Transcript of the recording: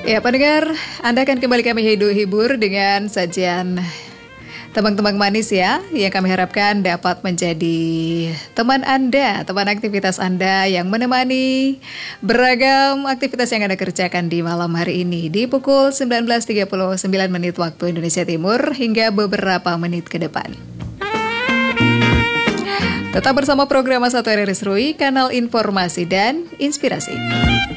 Ya, pendengar, Anda akan kembali kami hibur dengan sajian tembang-tembang manis ya, yang kami harapkan dapat menjadi teman Anda, teman aktivitas Anda yang menemani beragam aktivitas yang Anda kerjakan di malam hari ini di pukul 19.39 menit waktu Indonesia Timur hingga beberapa menit ke depan. Tetap bersama program 1 RRI Serui, kanal informasi dan inspirasi.